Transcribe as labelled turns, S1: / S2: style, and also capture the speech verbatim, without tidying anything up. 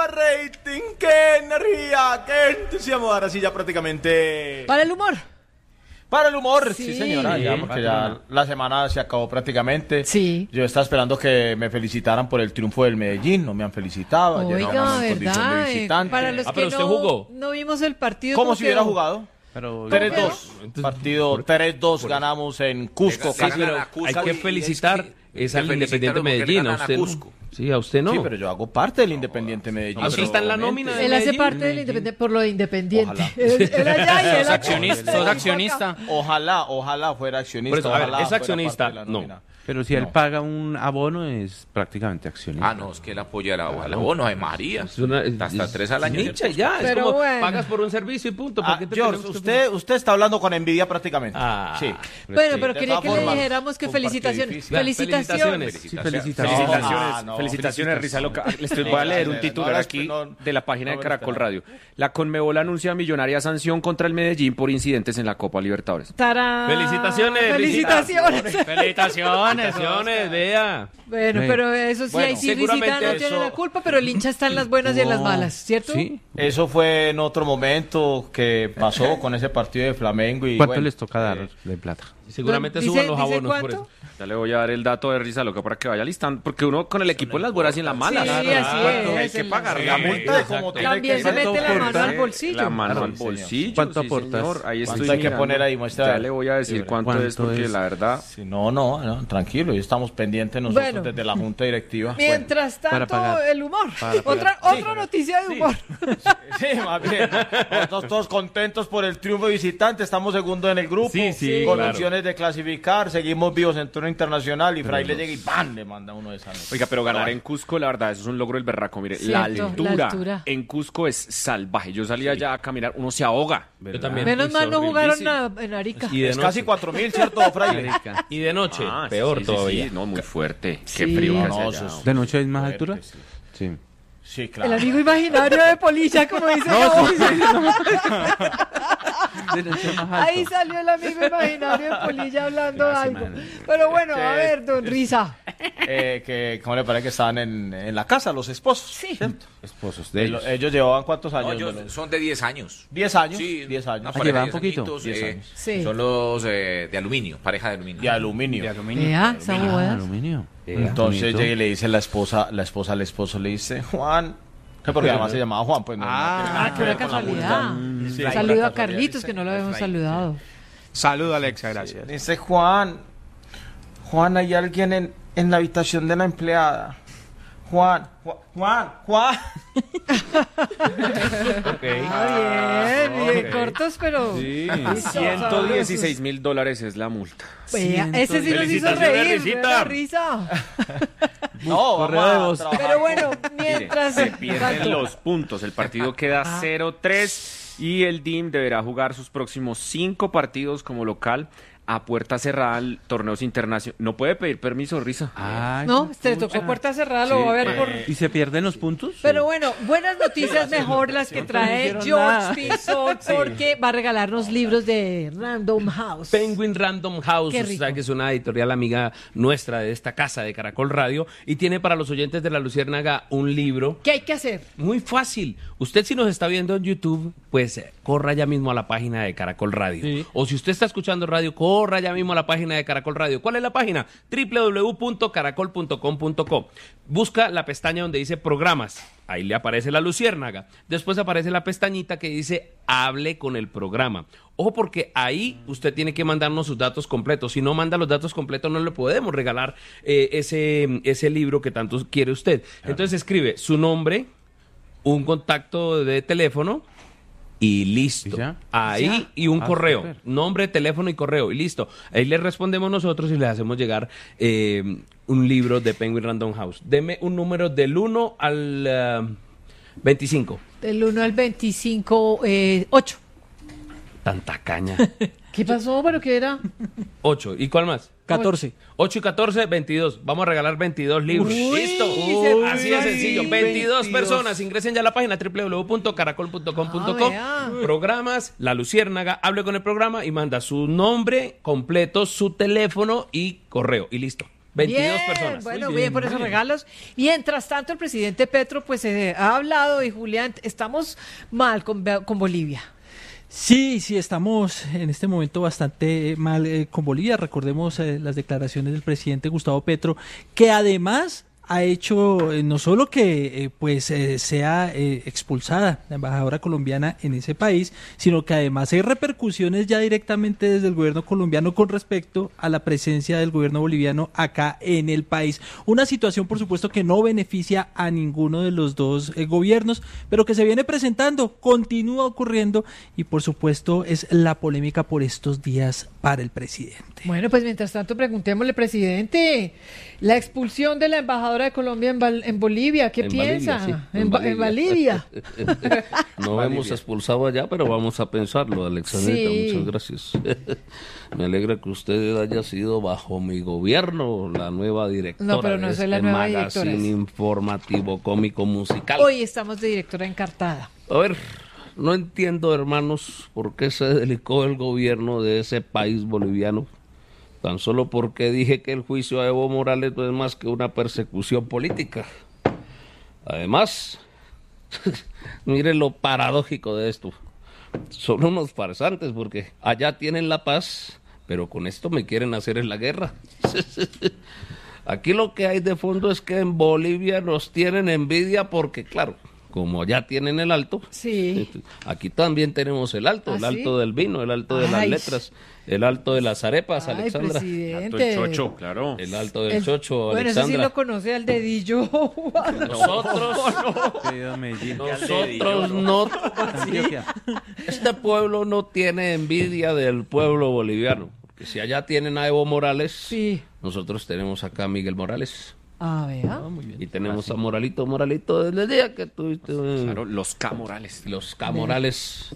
S1: rating, qué energía, qué entusiasmo. Ahora sí, ya prácticamente...
S2: Para el humor.
S1: Para el humor, sí,
S2: Sí.
S1: señora, ya, porque ya la semana se acabó prácticamente.
S2: Sí.
S1: Yo estaba esperando que me felicitaran por el triunfo del Medellín, no me han felicitado. Ayer
S2: Oiga,
S1: jugamos en condición de
S2: ¿verdad?
S1: visitante.
S2: Para los
S3: Ah,
S2: que
S3: pero usted
S2: no,
S3: jugó.
S2: no vimos el partido.
S1: Como
S2: ¿cómo
S1: si hubiera
S2: quedó?
S1: jugado.
S4: Pero
S1: tres
S2: quedó?
S1: dos. Partido tres dos ganamos en Cusco.
S5: Le
S1: casi.
S5: ganan a Cusco
S3: Hay que
S5: y-
S3: felicitar
S5: y-
S3: es al
S5: que
S3: Independiente
S5: felicitarlo porque le
S3: Medellín, a
S5: ganan a
S3: usted no.
S5: Cusco.
S3: Sí, a usted no.
S1: Sí, pero yo hago parte del Independiente Medellín.
S3: Ah, usted está en la nómina de
S2: Él hace
S3: Medellín.
S2: parte del Independiente por lo de Independiente.
S1: Ojalá.
S2: Él, él allá y él
S6: Sos
S2: acá.
S6: accionista, sos accionista.
S1: Ojalá, ojalá fuera accionista.
S3: Por eso, a ver,
S1: ojalá
S3: ¿es
S1: fuera
S3: accionista?
S1: parte de la
S3: No.
S1: nómina.
S4: Pero si él
S1: No.
S4: paga un abono, es prácticamente accionista.
S5: Ah, no, es que él apoya la al abono de María.
S3: Es una- es-
S5: Hasta
S3: es
S5: tres al año.
S3: hincha y ya, es
S2: Pero
S3: como
S2: bueno.
S3: pagas por un servicio y punto. ¿por
S1: Ah,
S3: qué te
S1: George,
S3: tenemos que-
S1: usted, usted está hablando con envidia prácticamente.
S3: Ah.
S1: Sí.
S2: Bueno,
S1: Sí,
S2: pero
S1: de
S2: quería
S1: todas
S2: que le
S1: formas,
S2: dijéramos que
S1: un partido
S2: felicitaciones.
S1: difícil.
S2: Felicitaciones.
S4: Sí,
S1: No,
S4: felicitaciones.
S1: ah, no,
S7: felicitaciones, Risa Loca. Les estoy-
S1: No,
S7: voy a leer
S1: no,
S7: un
S1: no,
S7: titular
S1: no,
S7: aquí
S1: no,
S7: de la página
S1: no,
S7: de Caracol
S1: no,
S7: Radio. La Conmebol anuncia millonaria sanción contra el Medellín por incidentes en la Copa Libertadores.
S2: ¡Tarán!
S3: Felicitaciones,
S2: Felicitaciones.
S3: Felicitaciones, felicitaciones, vea.
S2: Bueno,
S4: Sí.
S2: pero eso sí,
S1: Bueno,
S2: ahí sí
S1: seguramente
S2: Risita no tiene
S1: eso-
S2: la culpa, pero el hincha está en las buenas y en las malas, ¿cierto?
S4: Sí.
S1: Eso fue en otro momento que pasó con ese partido de Flamengo. Y
S4: ¿Cuánto
S1: bueno,
S4: les toca dar
S1: eh,
S4: de plata?
S3: Seguramente
S2: Dice-
S3: suban los
S2: dice
S3: abonos por
S2: cuánto.
S3: eso.
S7: Ya le voy a dar el dato de Risa Loca para que vaya listando, porque uno con el equipo en las buenas y en las malas.
S2: Sí,
S7: Claro,
S2: así
S7: claro,
S2: es,
S7: Hay que
S2: en
S7: pagar
S2: las-
S7: la
S1: la
S7: multa.
S1: multa de como tiene
S2: También
S1: que
S2: se
S1: ser.
S2: mete la
S4: ¿Cuánto
S2: mano al
S4: aporta?
S2: bolsillo.
S7: La mano
S1: Claro,
S7: al
S1: sí, señor.
S7: bolsillo.
S4: ¿Cuánto
S7: sí,
S4: aportas?
S7: señor. Ahí
S1: ¿Cuánto
S7: estoy
S1: hay que
S7: mirando.
S1: poner ahí? Muestra a
S7: Ya
S1: ver.
S7: le voy a decir
S1: Sí,
S7: cuánto,
S4: ¿cuánto
S7: es, porque
S4: es?
S7: la verdad...
S1: Sí, no, no, no, tranquilo, ya estamos pendientes nosotros
S2: Bueno.
S1: desde la Junta Directiva.
S2: Mientras
S4: Para
S2: tanto,
S4: pagar.
S2: el humor.
S4: Para pagar.
S2: Otra, otra noticia de humor.
S1: Sí, más bien. Nosotros todos contentos por el triunfo visitante. Estamos segundos en el grupo.
S3: Sí, sí,
S1: con
S3: claro.
S1: opciones de clasificar. Seguimos vivos en turno internacional. Y Fraile llega y ¡pam! Le manda uno de esa noche.
S7: Oiga, pero ganar
S1: bueno.
S7: en Cusco, la verdad, eso es un logro del berraco. Mire,
S2: Cierto,
S7: la,
S2: la
S7: altura
S2: altura.
S7: en Cusco es salvaje. Yo salía allá a caminar, uno se ahoga.
S3: Yo también.
S2: Menos
S3: Uy,
S2: mal no
S3: horrible.
S2: jugaron
S3: Sí.
S2: nada en Arica.
S3: Y de
S1: Es
S3: noche.
S1: casi cuatro mil, ¿cierto, Fraile?
S3: Y de noche,
S7: Ah,
S3: peor
S7: sí, sí,
S3: todavía.
S7: sí, no, muy fuerte.
S2: Sí.
S7: Qué frío que
S1: No,
S7: hace
S1: no,
S7: allá.
S1: eso es-
S4: ¿De noche hay más
S1: Fuerte,
S4: altura?
S1: sí.
S4: Sí.
S1: Sí,
S2: El
S1: claro.
S2: amigo imaginario de Polilla, como dice
S4: No,
S2: la
S4: sí,
S2: voz.
S4: sí, no. De noche más alto.
S2: Ahí salió el amigo imaginario de Polilla hablando
S4: Clase,
S2: algo.
S4: man.
S2: Pero bueno, a
S1: Que-
S2: ver, don Risa.
S1: Eh, que, ¿Cómo le parece que estaban en, en la casa los esposos?
S2: Sí.
S1: ¿cierto?
S4: Esposos de ellos.
S1: Ellos, ellos llevaban cuántos
S5: No,
S1: años.
S5: ellos
S1: Melo?
S5: son de diez años.
S1: ¿Diez años?
S5: Sí,
S1: diez años.
S5: una
S4: Ah,
S5: pareja
S4: llevan
S5: de diez
S4: poquito.
S5: añitos,
S1: diez
S5: eh,
S1: años.
S2: Sí.
S5: Son los eh, de aluminio, pareja de aluminio.
S1: De aluminio.
S2: Vea, esa
S4: Ah,
S2: boda.
S4: aluminio.
S1: Entonces
S4: Bonito.
S1: llega y le dice la esposa, la esposa al esposo le dice, Juan, que porque además se llamaba Juan, pues no.
S2: Ah,
S1: no
S2: qué
S1: tiene
S2: una
S1: nada que ver con la
S2: casualidad.
S1: multa. Sí,
S2: Un
S1: una
S2: saludo a
S1: casualidad.
S2: Carlitos, que no lo habíamos saludado.
S6: Saludo, Alexa, gracias.
S1: Dice Juan, Juan, hay alguien en, en la habitación de la empleada. Juan, Juan, Juan, Juan.
S2: Ah, bien, bien, cortos, pero... Listo,
S7: ciento dieciséis mil dólares es la multa.
S2: Vea, ese sí nos hizo
S3: Felicitaciones,
S2: reír,
S3: Risita.
S2: vea la risa.
S1: No,
S4: correo
S1: vamos
S4: de
S1: a
S4: voz.
S1: trabajar
S2: Pero bueno,
S7: Mire,
S2: mientras...
S7: se pierden los puntos. El partido queda
S2: Ah.
S7: cero tres y el D I M deberá jugar sus próximos cinco partidos como local a puerta cerrada en torneos internacionales. No puede pedir permiso, Risa.
S4: Ay,
S2: No, se
S4: pucha.
S2: tocó puerta cerrada, lo va a ver por...
S4: ¿Y se pierden los puntos?
S2: Pero bueno, buenas noticias mejor las que trae
S4: hicieron
S2: George
S4: nada.
S2: Pinzón, porque va a regalarnos libros de Random House.
S3: Penguin Random House,
S2: Qué
S3: usted
S2: rico.
S3: sabe que es una editorial amiga nuestra de esta casa de Caracol Radio y tiene para los oyentes de La Luciérnaga un libro
S2: ¿Qué hay que hacer?
S3: muy fácil. Usted si nos está viendo en YouTube, pues eh, corra ya mismo a la página de Caracol Radio.
S4: Sí.
S3: O si usted está escuchando radio, corra ya mismo a la página de Caracol Radio. ¿Cuál es la página? doble u doble u doble u punto caracol punto com punto co. Busca la pestaña donde dice programas. Ahí le aparece La Luciérnaga. Después aparece la pestañita que dice hable con el programa. Ojo porque ahí usted tiene que mandarnos sus datos completos. Si no manda los datos completos no le podemos regalar eh, ese, ese libro que tanto quiere usted. Entonces escribe su nombre, un contacto de teléfono y listo.
S4: ¿Y ya?
S3: Ahí
S4: ¿Ya?
S3: y un
S4: Ah,
S3: correo.
S4: súper.
S3: Nombre, teléfono y correo. Y listo. Ahí le respondemos nosotros y le hacemos llegar eh, un libro de Penguin Random House. Deme un número del uno al eh, veinticinco.
S2: Del uno al veinticinco, eh, ocho.
S3: Tanta caña.
S2: ¿Qué pasó? ¿Pero qué era?
S3: ocho. ¿Y cuál más?
S6: catorce.
S3: ocho y catorce, veintidós. Vamos a regalar veintidós libros.
S2: Uy,
S3: Listo.
S2: se
S3: Así de
S2: puso
S3: sencillo.
S2: ahí.
S3: veintidós personas. Ingresen ya a la página doble u doble u doble u punto caracol punto com punto co.
S2: Ah, vea.
S3: Programas, La Luciérnaga, hable con el programa y manda su nombre completo, su teléfono y correo. Y listo. veintidós
S2: Bien,
S3: personas.
S2: Bueno,
S4: Muy
S2: bien,
S4: bien,
S2: por
S4: muy
S2: esos
S4: bien.
S2: regalos. Mientras tanto, el presidente Petro pues eh, ha hablado y Julián, estamos mal con, con Bolivia.
S8: Sí, sí, estamos en este momento bastante mal eh, con Bolivia. Recordemos eh, las declaraciones del presidente Gustavo Petro, que además ha hecho eh, no solo que eh, pues eh, sea eh, expulsada la embajadora colombiana en ese país, sino que además hay repercusiones ya directamente desde el gobierno colombiano con respecto a la presencia del gobierno boliviano acá en el país. Una situación, por supuesto, que no beneficia a ninguno de los dos eh, gobiernos, pero que se viene presentando, continúa ocurriendo y, por supuesto, es la polémica por estos días para el presidente.
S2: Bueno, pues mientras tanto preguntémosle, presidente, la expulsión de la embajadora de Colombia en, Val- en Bolivia, ¿qué
S3: En
S2: piensa?
S3: Bolivia, sí,
S2: en, Ba- en Bolivia.
S3: No hemos expulsado allá, pero vamos a pensarlo, Alexandrita.
S2: Sí.
S3: Muchas gracias. Me alegra que usted haya sido bajo mi gobierno la nueva directora
S2: No, pero no
S3: de
S2: soy la
S3: este
S2: nueva
S3: magazine
S2: directora.
S3: informativo cómico musical.
S2: Hoy estamos de directora encartada.
S3: A ver, no entiendo, hermanos, por qué se delicó el gobierno de ese país boliviano. Tan solo porque dije que el juicio a Evo Morales no es más que una persecución política. Además, mire lo paradójico de esto. Son unos farsantes porque allá tienen la paz, pero con esto me quieren hacer en la guerra. Aquí lo que hay de fondo es que en Bolivia nos tienen envidia porque, claro, como ya tienen el alto,
S2: Sí.
S3: aquí también tenemos el alto,
S2: ¿Ah,
S3: el
S2: sí?
S3: alto del vino, el alto de las
S2: Ay.
S3: letras, el alto de las arepas,
S2: Ay,
S3: Alexandra.
S7: Alto el
S2: presidente.
S7: chocho, claro.
S3: El alto del
S2: El-
S3: chocho,
S2: Bueno, eso sí
S3: Alexandra.
S2: lo conoce al dedillo.
S3: Nosotros,
S4: Querido Medellín.
S3: nosotros no,
S4: Antioquia.
S3: este pueblo no tiene envidia del pueblo boliviano. Porque si allá tienen a Evo Morales,
S2: Sí.
S3: nosotros tenemos acá a Miguel Morales.
S2: Ah, vea.
S3: Y tenemos a Moralito, Moralito, desde el día que tuviste eh,
S7: Claro, los K Morales.
S3: los K Morales.